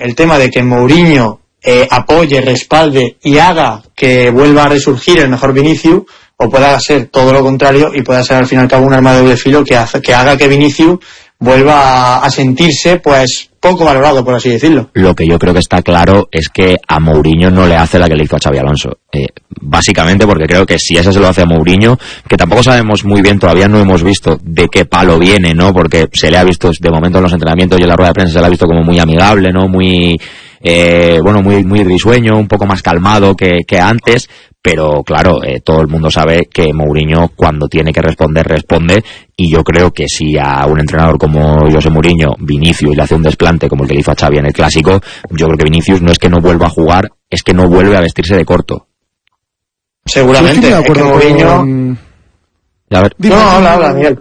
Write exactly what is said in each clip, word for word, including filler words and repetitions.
el tema de que Mourinho eh, apoye, respalde y haga que vuelva a resurgir el mejor Vinicius, o pueda ser todo lo contrario y pueda ser al fin y al cabo un arma de doble filo que, hace, que haga que Vinicius vuelva a, a sentirse pues poco valorado, por así decirlo. Lo que yo creo que está claro es que a Mourinho no le hace la que le hizo a Xabi Alonso. Eh, básicamente porque creo que si esa se lo hace a Mourinho, que tampoco sabemos muy bien, todavía no hemos visto de qué palo viene, ¿no? Porque se le ha visto de momento en los entrenamientos y en la rueda de prensa se le ha visto como muy amigable, ¿no? Muy, eh, bueno, muy, muy risueño, un poco más calmado que, que antes. Pero claro, eh, todo el mundo sabe que Mourinho cuando tiene que responder, responde, y yo creo que si a un entrenador como José Mourinho, Vinicius, le hace un desplante como el que le hizo a Xavi en el Clásico, yo creo que Vinicius no es que no vuelva a jugar, es que no vuelve a vestirse de corto. Seguramente, de acuerdo es que Mourinho... con... A ver. No, habla, habla, Miguel.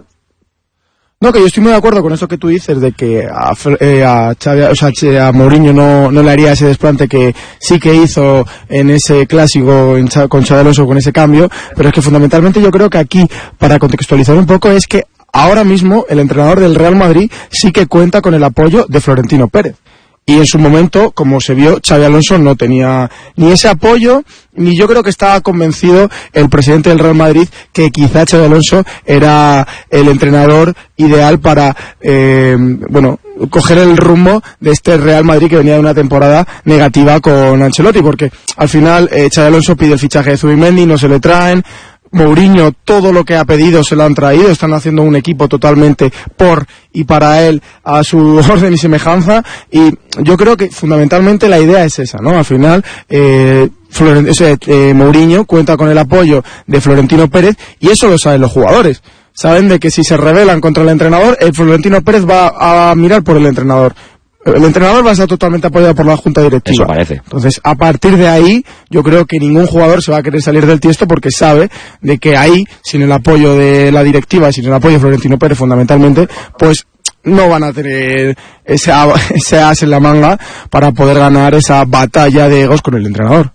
No, que yo estoy muy de acuerdo con eso que tú dices, de que a, eh, a, Xavi, o sea, a Mourinho no, no le haría ese desplante que sí que hizo en ese clásico en, con Xabi Alonso, con ese cambio, pero es que fundamentalmente yo creo que aquí, para contextualizar un poco, es que ahora mismo el entrenador del Real Madrid sí que cuenta con el apoyo de Florentino Pérez. Y en su momento, como se vio, Xabi Alonso no tenía ni ese apoyo, ni yo creo que estaba convencido el presidente del Real Madrid que quizá Xabi Alonso era el entrenador ideal para, eh, bueno, coger el rumbo de este Real Madrid que venía de una temporada negativa con Ancelotti, porque al final eh, Xabi Alonso pide el fichaje de Zubimendi, no se le traen. Mourinho todo lo que ha pedido se lo han traído, están haciendo un equipo totalmente por y para él a su orden y semejanza, y yo creo que fundamentalmente la idea es esa, ¿no? Al final eh, Florent- ese, eh, Mourinho cuenta con el apoyo de Florentino Pérez y eso lo saben los jugadores. Saben de que si se rebelan contra el entrenador, el Florentino Pérez va a mirar por el entrenador. El entrenador va a estar totalmente apoyado por la junta directiva. Eso parece. Entonces, a partir de ahí, yo creo que ningún jugador se va a querer salir del tiesto porque sabe de que ahí, sin el apoyo de la directiva, sin el apoyo de Florentino Pérez fundamentalmente, pues no van a tener ese, ese as en la manga para poder ganar esa batalla de egos con el entrenador.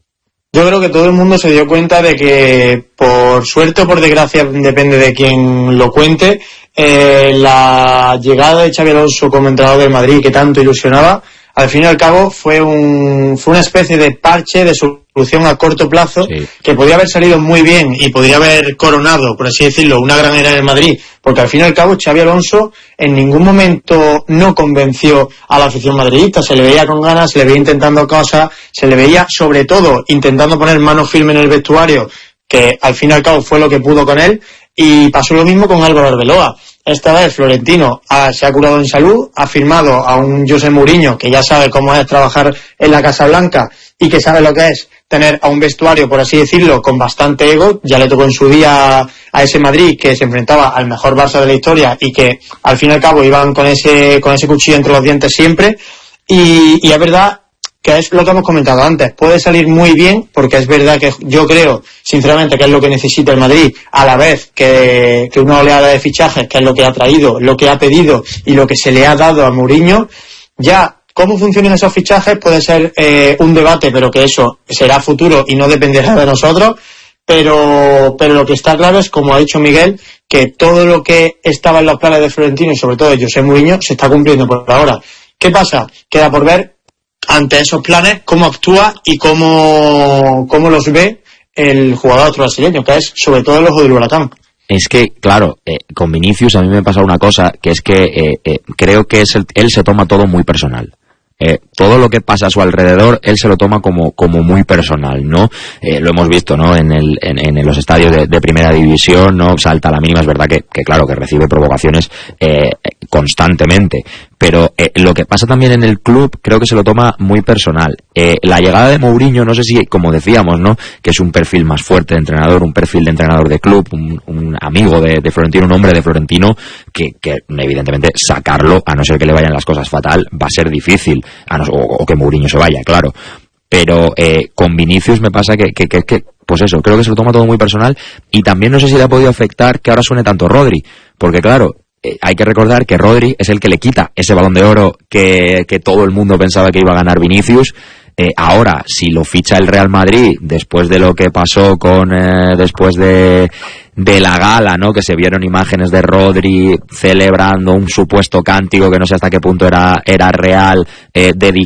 Yo creo que todo el mundo se dio cuenta de que, por suerte o por desgracia, depende de quién lo cuente, eh, la llegada de Xabi Alonso como entrenador del Madrid, que tanto ilusionaba, al fin y al cabo fue un fue una especie de parche, de solución a corto plazo, sí, que podía haber salido muy bien y podría haber coronado, por así decirlo, una gran era en el Madrid, porque al fin y al cabo Xabi Alonso en ningún momento no convenció a la afición madridista, se le veía con ganas, se le veía intentando cosas, se le veía sobre todo intentando poner mano firme en el vestuario, que al fin y al cabo fue lo que pudo con él, y pasó lo mismo con Álvaro Arbeloa. Esta vez Florentino ha, se ha curado en salud, ha firmado a un José Mourinho que ya sabe cómo es trabajar en la Casa Blanca y que sabe lo que es tener a un vestuario, por así decirlo, con bastante ego. Ya le tocó en su día a ese Madrid que se enfrentaba al mejor Barça de la historia y que al fin y al cabo iban con ese con ese cuchillo entre los dientes siempre. Y, y es verdad que es lo que hemos comentado antes, puede salir muy bien, porque es verdad que yo creo, sinceramente, que es lo que necesita el Madrid, a la vez que, que una oleada de fichajes, que es lo que ha traído, lo que ha pedido y lo que se le ha dado a Mourinho. Ya, cómo funcionan esos fichajes puede ser eh, un debate, pero que eso será futuro y no dependerá de nosotros, pero, pero lo que está claro es, como ha dicho Miguel, que todo lo que estaba en los planes de Florentino y sobre todo de José Mourinho se está cumpliendo por ahora. ¿Qué pasa? Queda por ver ante esos planes cómo actúa y cómo, cómo los ve el jugador brasileño, que es sobre todo el ojo del huracán. Es que, claro, eh, con Vinicius a mí me pasa una cosa, que es que eh, eh, creo que es el, él se toma todo muy personal. Eh, todo lo que pasa a su alrededor él se lo toma como como muy personal, ¿no? Eh, lo hemos visto, ¿no? En el en, en los estadios de, de primera división, ¿no? Salta a la mínima, es verdad que, que claro, que recibe provocaciones eh, constantemente, pero eh, lo que pasa también en el club creo que se lo toma muy personal. Eh, la llegada de Mourinho, no sé si, como decíamos, ¿no? Que es un perfil más fuerte de entrenador, un perfil de entrenador de club, un, un amigo de, de Florentino, un hombre de Florentino, que, que evidentemente sacarlo, a no ser que le vayan las cosas fatal, va a ser difícil. A no, o, o que Mourinho se vaya, claro, pero eh, con Vinicius me pasa que, que, que, que pues eso, creo que se lo toma todo muy personal, y también no sé si le ha podido afectar que ahora suene tanto Rodri, porque claro, eh, hay que recordar que Rodri es el que le quita ese Balón de Oro que, que todo el mundo pensaba que iba a ganar Vinicius. Eh, ahora, si lo ficha el Real Madrid, después de lo que pasó con eh, después de de la gala, ¿no? Que se vieron imágenes de Rodri celebrando un supuesto cántico que no sé hasta qué punto era era real, eh,